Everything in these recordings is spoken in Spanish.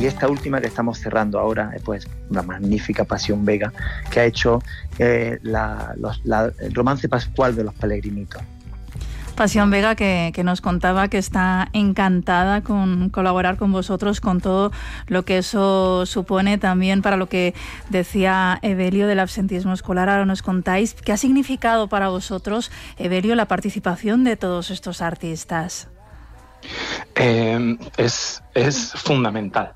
y esta última que estamos cerrando ahora, pues la magnífica Pasión Vega, que ha hecho el romance pascual de los Pelegrinitos. Pasión Vega, que nos contaba que está encantada con colaborar con vosotros, con todo lo que eso supone también para lo que decía Evelio del absentismo escolar. Ahora nos contáis qué ha significado para vosotros, Evelio, la participación de todos estos artistas. Es fundamental,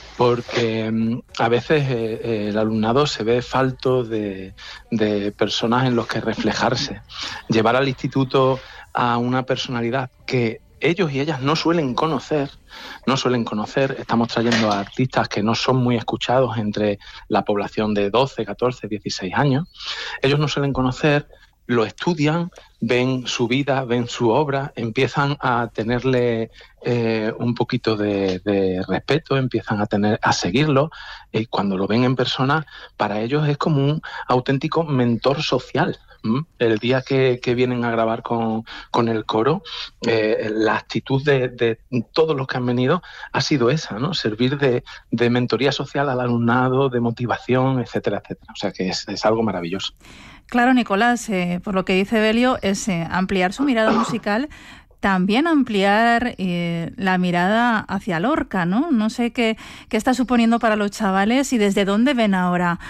porque a veces el alumnado se ve falto de personas en los que reflejarse. Llevar al instituto a una personalidad que ellos y ellas no suelen conocer. Estamos trayendo a artistas que no son muy escuchados entre la población de 12, 14, 16 años. Ellos no suelen conocer, lo estudian, ven su vida, ven su obra, empiezan a tenerle un poquito de respeto, empiezan a seguirlo. Cuando lo ven en persona, para ellos es como un auténtico mentor social. El día que vienen a grabar con el coro, la actitud de todos los que han venido ha sido esa, ¿no? Servir de mentoría social al alumnado, de motivación, etcétera, etcétera. O sea que es algo maravilloso. Claro, Nicolás, por lo que dice Evelio, es ampliar su mirada musical, también ampliar la mirada hacia Lorca, ¿no? No sé qué está suponiendo para los chavales y desde dónde ven ahora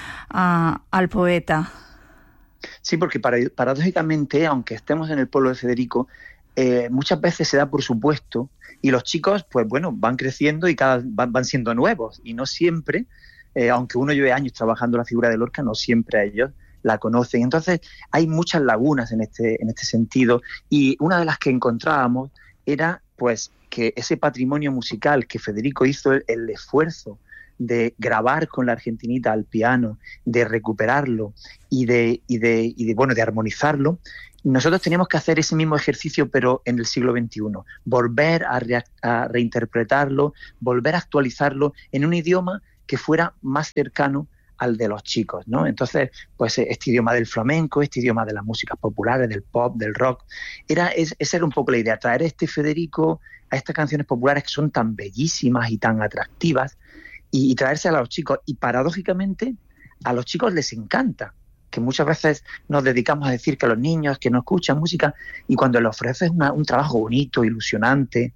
al poeta. Sí, porque paradójicamente, aunque estemos en el pueblo de Federico, muchas veces se da por supuesto y los chicos, pues bueno, van creciendo y van siendo nuevos y no siempre, aunque uno lleve años trabajando la figura de Lorca, no siempre a ellos la conocen. Entonces hay muchas lagunas en este sentido y una de las que encontrábamos era pues que ese patrimonio musical que Federico hizo el esfuerzo de grabar con la argentinita al piano, de recuperarlo y de armonizarlo, nosotros teníamos que hacer ese mismo ejercicio pero en el siglo XXI, volver a reinterpretarlo, volver a actualizarlo en un idioma que fuera más cercano al de los chicos, ¿no? Entonces, pues este idioma del flamenco, este idioma de las músicas populares, del pop, del rock, esa era un poco la idea, traer Federico a estas canciones populares que son tan bellísimas y tan atractivas y traérselas a los chicos. Y paradójicamente, a los chicos les encanta, que muchas veces nos dedicamos a decir que los niños que no escuchan música, y cuando les ofreces un trabajo bonito, ilusionante,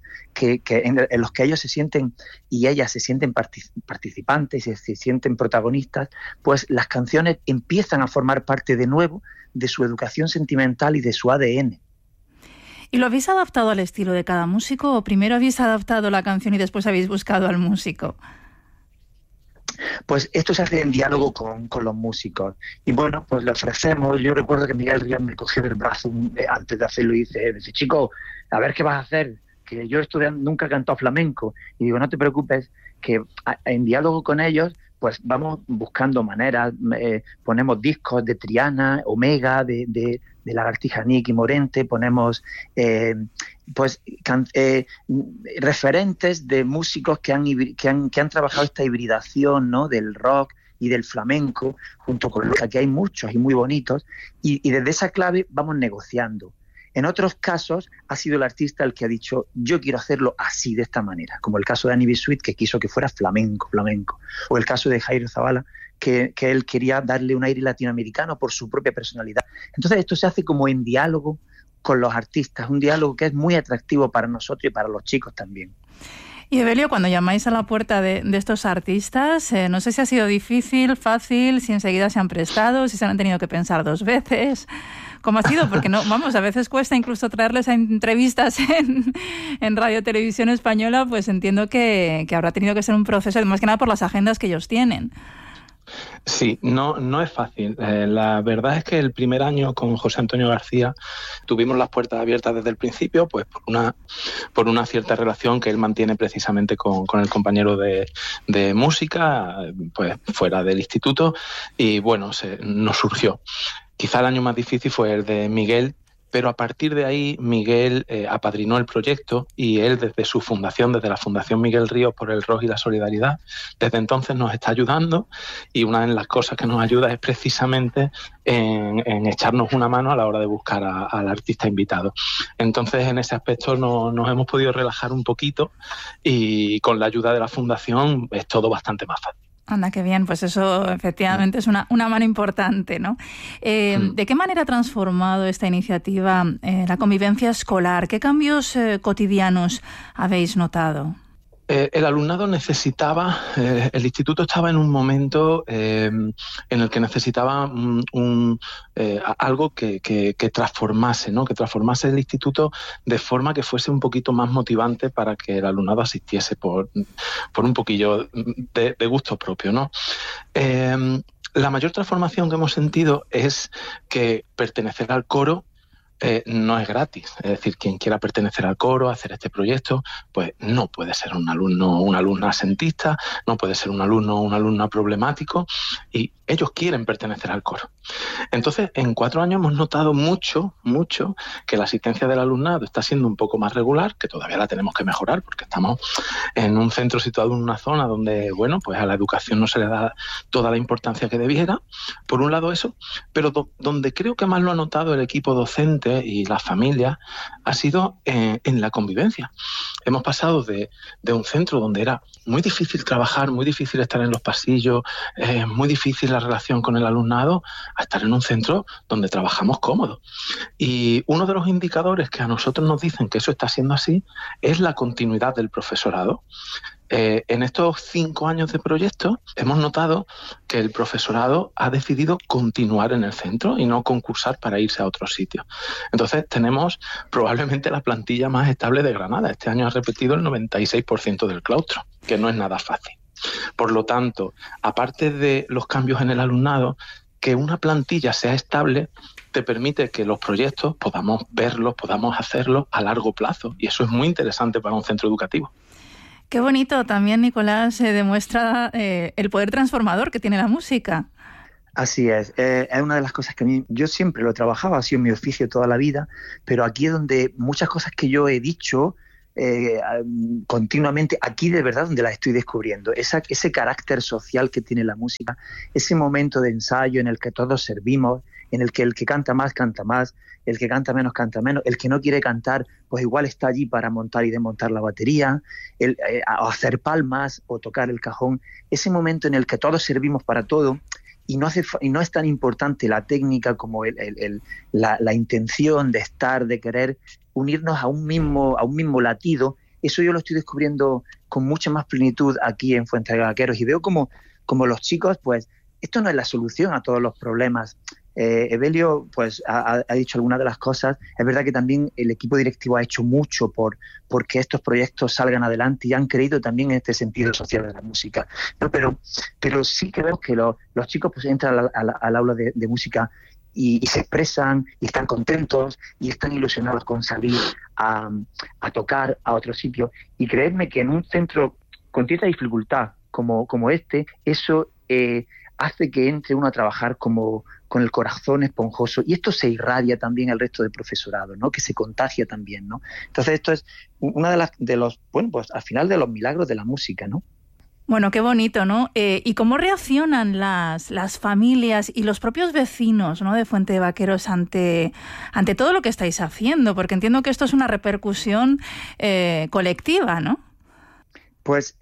en los que ellos se sienten y ellas se sienten participantes y se sienten protagonistas, pues las canciones empiezan a formar parte de nuevo de su educación sentimental y de su ADN. ¿Y lo habéis adaptado al estilo de cada músico o primero habéis adaptado la canción y después habéis buscado al músico? Pues esto se hace en diálogo con los músicos. Y bueno, pues le ofrecemos. Yo recuerdo que Miguel Ríos me cogió del brazo antes de hacerlo y dice, chico, a ver qué vas a hacer, que yo nunca he cantado flamenco. Y digo, no te preocupes, que en diálogo con ellos, pues vamos buscando maneras, ponemos discos de Triana, Omega, de Lagartija Nick y Morente, ponemos referentes de músicos que han trabajado esta hibridación, ¿no?, del rock y del flamenco, junto con Lorca, que hay muchos y muy bonitos, y desde esa clave vamos negociando. En otros casos ha sido el artista el que ha dicho yo quiero hacerlo así, de esta manera, como el caso de Annie Bisuit, que quiso que fuera flamenco, o el caso de Jairo Zavala, que él quería darle un aire latinoamericano por su propia personalidad. Entonces esto se hace como en diálogo con los artistas, un diálogo que es muy atractivo para nosotros y para los chicos también. Y Evelio, cuando llamáis a la puerta de estos artistas, no sé si ha sido difícil, fácil, si enseguida se han prestado, si se han tenido que pensar dos veces. ¿Cómo ha sido? Porque a veces cuesta incluso traerles a entrevistas en Radio Televisión Española, pues entiendo que habrá tenido que ser un proceso, más que nada por las agendas que ellos tienen. Sí, no es fácil. La verdad es que el primer año con José Antonio García tuvimos las puertas abiertas desde el principio, pues por una cierta relación que él mantiene precisamente con el compañero de música, pues fuera del instituto, y bueno, nos surgió. Quizá el año más difícil fue el de Miguel, pero a partir de ahí Miguel apadrinó el proyecto y él desde su fundación, desde la Fundación Miguel Ríos por el Rock y la Solidaridad, desde entonces nos está ayudando, y una de las cosas que nos ayuda es precisamente en echarnos una mano a la hora de buscar al artista invitado. Entonces, en ese aspecto nos hemos podido relajar un poquito, y con la ayuda de la Fundación es todo bastante más fácil. Anda, qué bien, pues eso efectivamente es una mano importante, ¿no? ¿De qué manera ha transformado esta iniciativa la convivencia escolar? ¿Qué cambios cotidianos habéis notado? El alumnado necesitaba, el instituto estaba en un momento en el que necesitaba algo que transformase, ¿no? Que transformase el instituto de forma que fuese un poquito más motivante para que el alumnado asistiese por un poquillo de gusto propio, ¿no? La mayor transformación que hemos sentido es que pertenecer al coro no es gratis. Es decir, quien quiera pertenecer al coro, hacer este proyecto, pues no puede ser un alumno o una alumna asentista, no puede ser un alumno o una alumna problemático, y ellos quieren pertenecer al coro. Entonces, en 4 años hemos notado mucho que la asistencia del alumnado está siendo un poco más regular, que todavía la tenemos que mejorar porque estamos en un centro situado en una zona donde, bueno, pues a la educación no se le da toda la importancia que debiera. Por un lado eso, pero donde creo que más lo ha notado el equipo docente y las familias ha sido en la convivencia. Hemos pasado de un centro donde era muy difícil trabajar, muy difícil estar en los pasillos, muy difícil la relación con el alumnado, a estar en un centro donde trabajamos cómodo. Y uno de los indicadores que a nosotros nos dicen que eso está siendo así es la continuidad del profesorado. En estos 5 años de proyecto hemos notado que el profesorado ha decidido continuar en el centro y no concursar para irse a otro sitio. Entonces tenemos probablemente la plantilla más estable de Granada. Este año ha repetido el 96% del claustro, que no es nada fácil. Por lo tanto, aparte de los cambios en el alumnado, que una plantilla sea estable te permite que los proyectos podamos verlos, podamos hacerlos a largo plazo, y eso es muy interesante para un centro educativo. Qué bonito también, Nicolás, demuestra el poder transformador que tiene la música. Así es una de las cosas que a mí, yo siempre lo he trabajado, ha sido mi oficio toda la vida, pero aquí es donde muchas cosas que yo he dicho continuamente, aquí de verdad donde las estoy descubriendo, ese carácter social que tiene la música, ese momento de ensayo en el que todos servimos, en el que canta más, el que canta menos, el que no quiere cantar, pues igual está allí para montar y desmontar la batería, o hacer palmas o tocar el cajón, ese momento en el que todos servimos para todo. Y no es tan importante la técnica como la intención de estar, de querer unirnos a un mismo latido. Eso yo lo estoy descubriendo con mucha más plenitud aquí en Fuente de Vaqueros, y veo como los chicos, pues esto no es la solución a todos los problemas. Evelio pues ha dicho algunas de las cosas. Es verdad que también el equipo directivo ha hecho mucho porque estos proyectos salgan adelante, y han creído también en este sentido social de la música. No, pero sí que veo que los chicos pues entran al aula de música y se expresan y están contentos y están ilusionados con salir a tocar a otro sitio. Y creedme que en un centro con cierta dificultad como este, eso hace que entre uno a trabajar con el corazón esponjoso, y esto se irradia también al resto del profesorado, ¿no? Que se contagia también, ¿no? Entonces esto es una de los bueno, pues al final de los milagros de la música, ¿no? Bueno, qué bonito, ¿no? ¿Y cómo reaccionan las familias y los propios vecinos, ¿no?, de Fuente de Vaqueros ante todo lo que estáis haciendo? Porque entiendo que esto es una repercusión colectiva, ¿no? Pues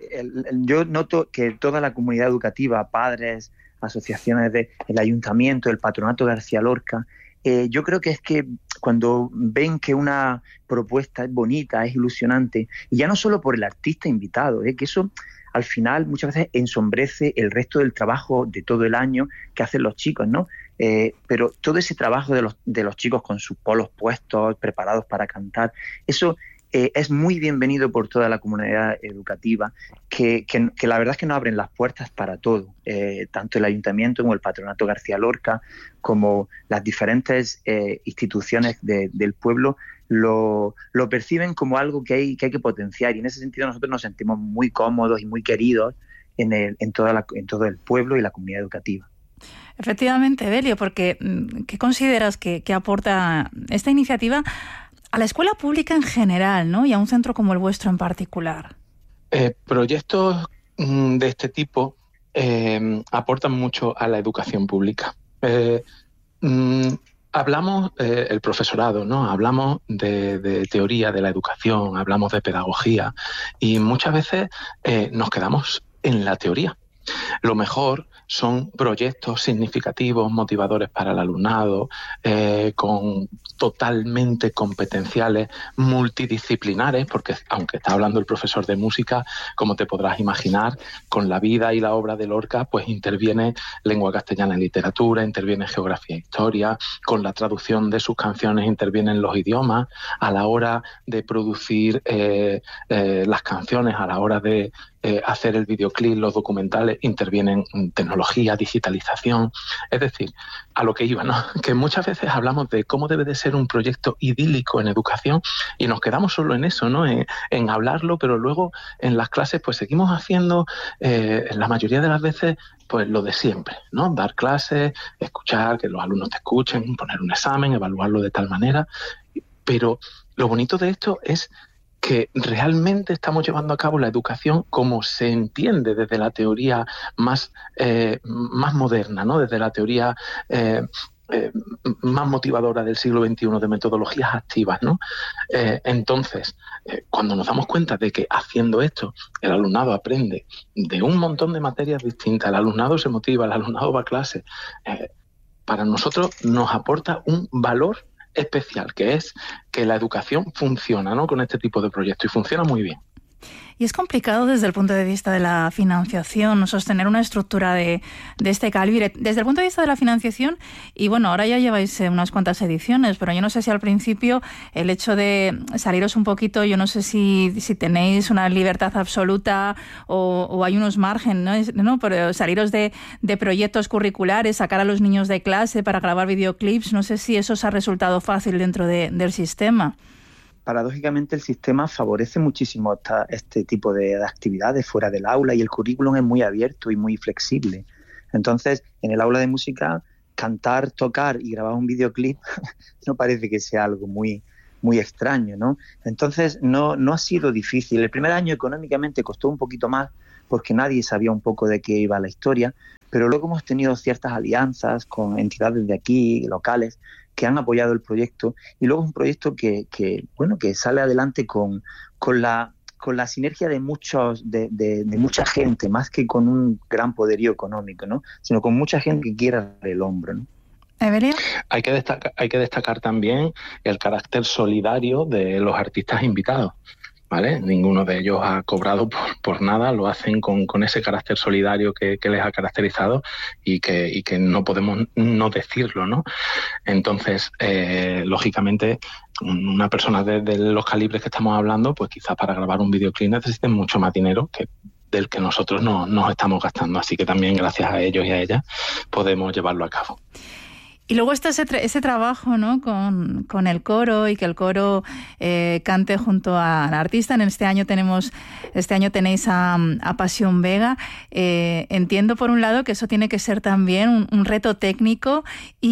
yo noto que toda la comunidad educativa, padres, asociaciones del ayuntamiento, el patronato García Lorca, yo creo que es que cuando ven que una propuesta es bonita, es ilusionante, y ya no solo por el artista invitado, que eso al final muchas veces ensombrece el resto del trabajo de todo el año que hacen los chicos, ¿no? Pero todo ese trabajo de los chicos con sus polos puestos, preparados para cantar, eso es muy bienvenido por toda la comunidad educativa, que la verdad es que nos abren las puertas para todo, tanto el ayuntamiento como el patronato García Lorca, como las diferentes instituciones del pueblo, lo perciben como algo que hay que potenciar, y en ese sentido nosotros nos sentimos muy cómodos y muy queridos en todo el pueblo y la comunidad educativa. Efectivamente, Belio, porque ¿qué consideras que aporta esta iniciativa a la escuela pública en general, ¿no? Y a un centro como el vuestro en particular? Proyectos de este tipo aportan mucho a la educación pública. Hablamos, el profesorado, ¿no? Hablamos de teoría de la educación, hablamos de pedagogía y muchas veces nos quedamos en la teoría. Lo mejor son proyectos significativos, motivadores para el alumnado, totalmente competenciales, multidisciplinares, porque aunque está hablando el profesor de música, como te podrás imaginar, con la vida y la obra de Lorca, pues interviene lengua castellana en literatura, interviene geografía e historia, con la traducción de sus canciones intervienen los idiomas, a la hora de producir las canciones, a la hora de hacer el videoclip, los documentales, intervienen tecnología, digitalización. Es decir, a lo que iba, ¿no? Que muchas veces hablamos de cómo debe de ser un proyecto idílico en educación y nos quedamos solo en eso, ¿no? En hablarlo, pero luego en las clases pues seguimos haciendo, en la mayoría de las veces, pues lo de siempre, ¿no? Dar clases, escuchar, que los alumnos te escuchen, poner un examen, evaluarlo de tal manera. Pero lo bonito de esto es que realmente estamos llevando a cabo la educación como se entiende desde la teoría más moderna, ¿no? Desde la teoría más motivadora del siglo XXI, de metodologías activas, ¿no? Entonces, cuando nos damos cuenta de que haciendo esto el alumnado aprende de un montón de materias distintas, el alumnado se motiva, el alumnado va a clase, para nosotros nos aporta un valor especial, que es que la educación funciona, ¿no? Con este tipo de proyectos y funciona muy bien. Y es complicado desde el punto de vista de la financiación sostener una estructura de este calibre. Desde el punto de vista de la financiación, y bueno, ahora ya lleváis unas cuantas ediciones, pero yo no sé si al principio el hecho de saliros un poquito, yo no sé si tenéis una libertad absoluta o hay unos márgenes, ¿no? Pero saliros de proyectos curriculares, sacar a los niños de clase para grabar videoclips, no sé si eso os ha resultado fácil dentro del sistema. Paradójicamente el sistema favorece muchísimo este tipo de actividades fuera del aula y el currículum es muy abierto y muy flexible. Entonces, en el aula de música, cantar, tocar y grabar un videoclip no parece que sea algo muy, muy extraño, ¿no? Entonces, no ha sido difícil. El primer año económicamente costó un poquito más porque nadie sabía un poco de qué iba la historia, pero luego hemos tenido ciertas alianzas con entidades de aquí, locales, que han apoyado el proyecto y luego es un proyecto que sale adelante con la sinergia de mucha gente, más que con un gran poderío económico, ¿no? Sino con mucha gente que quiera dar el hombro, ¿no? ¿Evelio? Hay que destacar también el carácter solidario de los artistas invitados, ¿vale? Ninguno de ellos ha cobrado por nada, lo hacen con ese carácter solidario que les ha caracterizado y que no podemos no decirlo, ¿no? Entonces, lógicamente, una persona de los calibres que estamos hablando, pues quizás para grabar un videoclip necesiten mucho más dinero del que nosotros nos estamos gastando. Así que también gracias a ellos y a ellas podemos llevarlo a cabo. Y luego está ese trabajo, ¿no? con el coro y que el coro cante junto al artista. Este año tenéis a Pasión Vega. Entiendo por un lado que eso tiene que ser también un reto técnico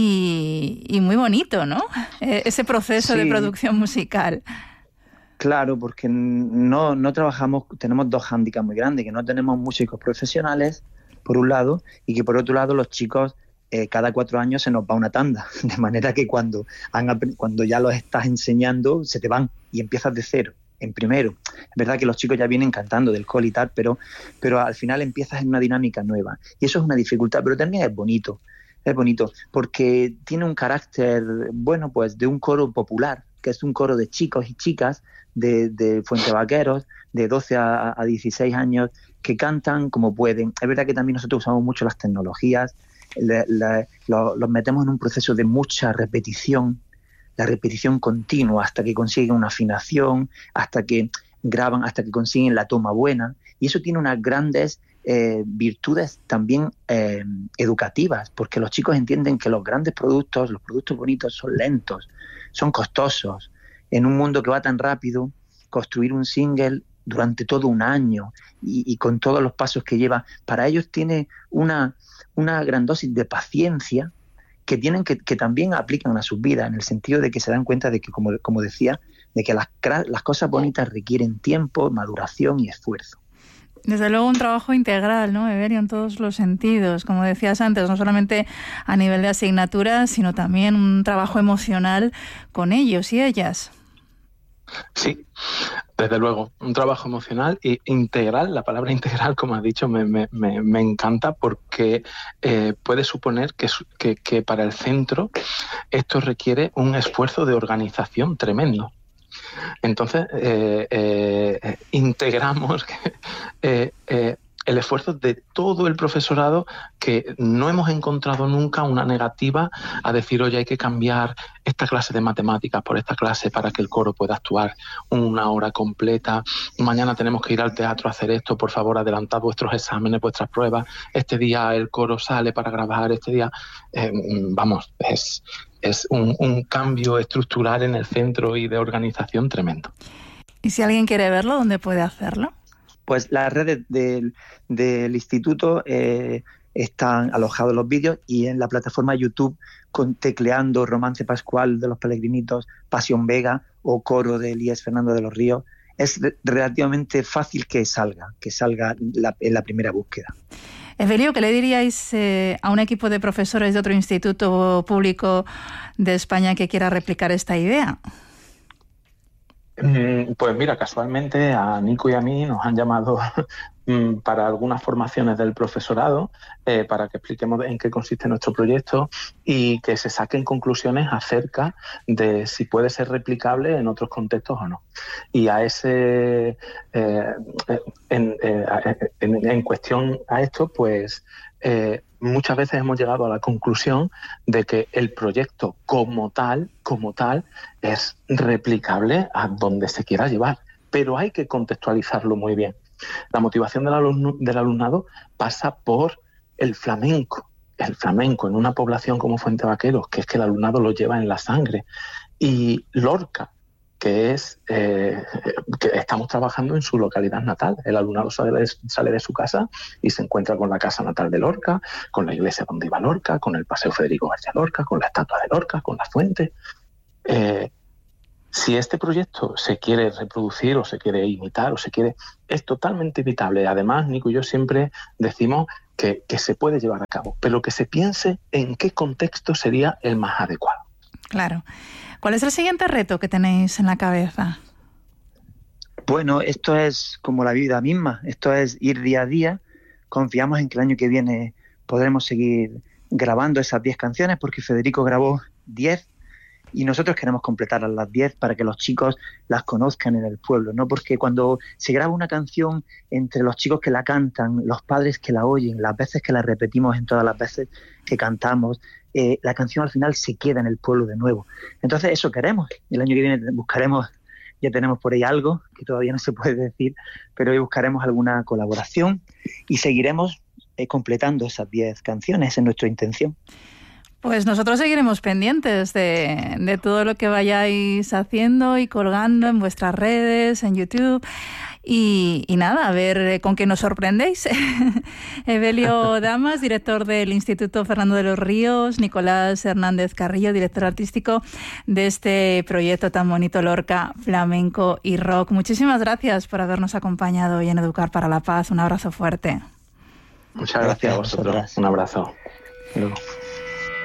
y muy bonito, ¿no? Ese proceso de producción musical. Claro, porque no trabajamos, tenemos dos hándicaps muy grandes, que no tenemos músicos profesionales, por un lado, y que por otro lado los chicos cada 4 años se nos va una tanda, de manera que cuando ya los estás enseñando se te van y empiezas de cero, en primero. Es verdad que los chicos ya vienen cantando del col y tal, pero al final empiezas en una dinámica nueva y eso es una dificultad, pero también es bonito porque tiene un carácter, bueno, pues de un coro popular, que es un coro de chicos y chicas de Fuentevaqueros, de 12 a 16 años, que cantan como pueden. Es verdad que también nosotros usamos mucho las tecnologías, los metemos en un proceso de mucha repetición, la repetición continua hasta que consiguen una afinación, hasta que graban, hasta que consiguen la toma buena, y eso tiene unas grandes virtudes también educativas, porque los chicos entienden que los grandes productos, los productos bonitos son lentos, son costosos. En un mundo que va tan rápido, construir un single durante todo un año y con todos los pasos que lleva, para ellos tiene una gran dosis de paciencia que tienen que también aplican a sus vidas, en el sentido de que se dan cuenta de que, como decía, de que las cosas bonitas requieren tiempo, maduración y esfuerzo. Desde luego un trabajo integral, ¿no, Evelio? En todos los sentidos, como decías antes, no solamente a nivel de asignaturas, sino también un trabajo emocional con ellos y ellas. Sí, desde luego, un trabajo emocional e integral. La palabra integral, como has dicho, me encanta, porque puede suponer que para el centro esto requiere un esfuerzo de organización tremendo. Entonces, integramos el esfuerzo de todo el profesorado, que no hemos encontrado nunca una negativa a decir, oye, hay que cambiar esta clase de matemáticas por esta clase para que el coro pueda actuar una hora completa. Mañana tenemos que ir al teatro a hacer esto, por favor, adelantad vuestros exámenes, vuestras pruebas. Este día el coro sale para grabar, este día... vamos, es un cambio estructural en el centro y de organización tremendo. ¿Y si alguien quiere verlo, dónde puede hacerlo? Pues las redes del instituto están alojados los vídeos, y en la plataforma YouTube, tecleando Romance Pascual de los Pelegrinitos, Pasión Vega o Coro de Elías Fernando de los Ríos, es relativamente fácil que salga en la primera búsqueda. Evelio, ¿qué le diríais a un equipo de profesores de otro instituto público de España que quiera replicar esta idea? Pues mira, casualmente a Nico y a mí nos han llamado para algunas formaciones del profesorado, para que expliquemos en qué consiste nuestro proyecto y que se saquen conclusiones acerca de si puede ser replicable en otros contextos o no. Y a ese en cuestión a esto, pues muchas veces hemos llegado a la conclusión de que el proyecto como tal es replicable a donde se quiera llevar, pero hay que contextualizarlo muy bien. La motivación del alumnado pasa por el flamenco en una población como Fuente Vaqueros, que es que el alumnado lo lleva en la sangre, y Lorca, que estamos trabajando en su localidad natal. El alumnado sale de su casa y se encuentra con la casa natal de Lorca, con la iglesia donde iba Lorca, con el Paseo Federico García Lorca, con la estatua de Lorca, con la fuente. Si este proyecto se quiere reproducir o se quiere imitar es totalmente evitable. Además, Nico y yo siempre decimos que se puede llevar a cabo, pero que se piense en qué contexto sería el más adecuado. Claro. ¿Cuál es el siguiente reto que tenéis en la cabeza? Bueno, esto es como la vida misma, esto es ir día a día. Confiamos en que el año que viene podremos seguir grabando esas 10 canciones, porque Federico grabó 10 y nosotros queremos completar las 10 para que los chicos las conozcan en el pueblo, ¿no? Porque cuando se graba una canción, entre los chicos que la cantan, los padres que la oyen, las veces que la repetimos, en todas las veces que cantamos, la canción al final se queda en el pueblo de nuevo. Entonces eso queremos. El año que viene buscaremos, ya tenemos por ahí algo que todavía no se puede decir, pero hoy buscaremos alguna colaboración y seguiremos completando esas 10 canciones, es nuestra intención. Pues nosotros seguiremos pendientes de todo lo que vayáis haciendo y colgando en vuestras redes, en YouTube. Y nada, a ver con qué nos sorprendéis. Evelio Damas, director del Instituto Fernando de los Ríos, Nicolás Hernández Carrillo, director artístico de este proyecto tan bonito, Lorca, Flamenco y Rock. Muchísimas gracias por habernos acompañado hoy en Educar para la Paz. Un abrazo fuerte. Muchas gracias a vosotros. Un abrazo. Luego.